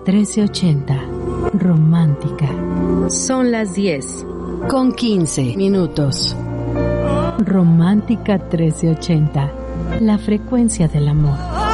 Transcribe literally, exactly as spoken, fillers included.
trece ochenta. Romántica. Son las diez con quince minutos. Romántica trece ochenta. La frecuencia del amor.